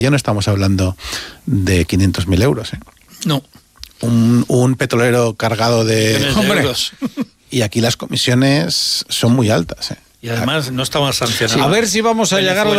Ya no estamos hablando de 500.000 euros. No. Un petrolero cargado de euros. Y aquí las comisiones son muy altas. Y además no estamos sancionados. A ver si vamos a llegar a los